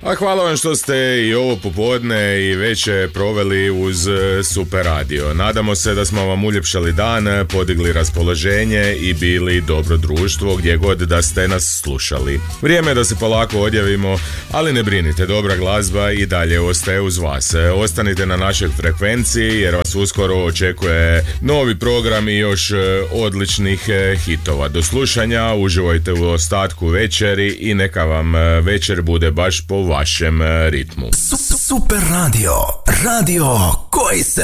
A hvala vam što ste i ovo popodne i večer proveli uz Super Radio. Nadamo se da smo vam uljepšali dan, podigli raspoloženje i bili dobro društvo gdje god da ste nas slušali. Vrijeme je da se polako odjavimo, ali ne brinite, dobra glazba i dalje ostaje uz vas. Ostanite na našoj frekvenciji jer vas uskoro očekuje novi program i još odličnih hitova. Do slušanja, uživajte u ostatku večeri i neka vam večer bude baš po vašem ritmu. Super Radio, radio koji se